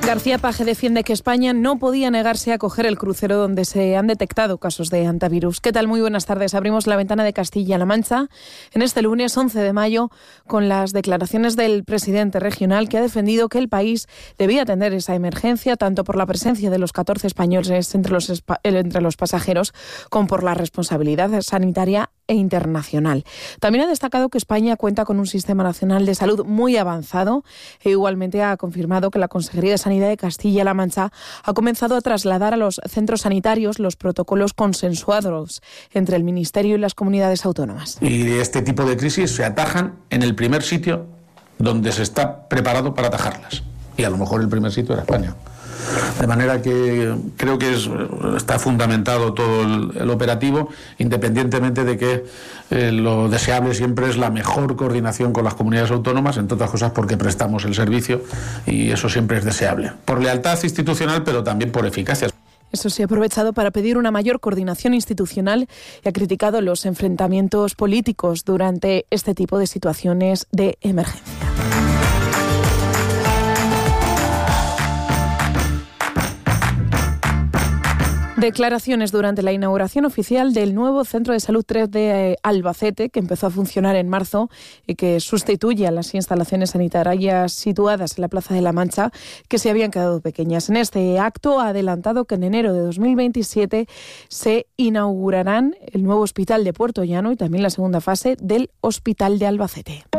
García Page defiende que España no podía negarse a acoger el crucero donde se han detectado casos de hantavirus. ¿Qué tal? Muy buenas tardes. Abrimos la ventana de Castilla-La Mancha en este lunes 11 de mayo con las declaraciones del presidente regional que ha defendido que el país debía atender esa emergencia tanto por la presencia de los 14 españoles entre los pasajeros como por la responsabilidad sanitaria e internacional. También ha destacado que España cuenta con un sistema nacional de salud muy avanzado e igualmente ha confirmado que la Consejería de Sanidad de Castilla-La Mancha ha comenzado a trasladar a los centros sanitarios los protocolos consensuados entre el Ministerio y las comunidades autónomas. Y este tipo de crisis se atajan en el primer sitio donde se está preparado para atajarlas. Y a lo mejor el primer sitio era España. De manera que creo que está fundamentado todo el operativo, independientemente de que lo deseable siempre es la mejor coordinación con las comunidades autónomas, entre otras cosas porque prestamos el servicio y eso siempre es deseable. Por lealtad institucional, pero también por eficacia. Eso sí, ha aprovechado para pedir una mayor coordinación institucional y ha criticado los enfrentamientos políticos durante este tipo de situaciones de emergencia. Declaraciones durante la inauguración oficial del nuevo Centro de Salud 3 de Albacete, que empezó a funcionar en marzo y que sustituye a las instalaciones sanitarias situadas en la Plaza de la Mancha, que se habían quedado pequeñas. En este acto ha adelantado que en enero de 2027 se inaugurarán el nuevo Hospital de Puertollano y también la segunda fase del Hospital de Albacete.